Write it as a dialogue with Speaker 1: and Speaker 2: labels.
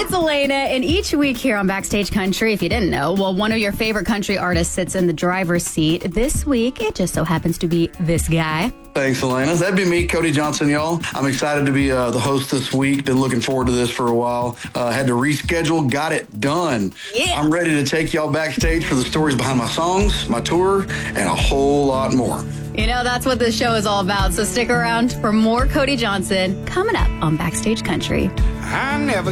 Speaker 1: It's Elena, and each week here on Backstage Country, if you didn't know, well, one of your favorite country artists sits in the driver's seat. This week, it just so happens to be this guy.
Speaker 2: Thanks, Elena. That'd be me, Cody Johnson, y'all. I'm excited to be the host this week. Been looking forward to this for a while. Had to reschedule, got it done.
Speaker 1: Yeah.
Speaker 2: I'm ready to take y'all backstage for the stories behind my songs, my tour, and a whole lot more.
Speaker 1: You know, that's what this show is all about, so stick around for more Cody Johnson coming up on Backstage Country.
Speaker 3: I never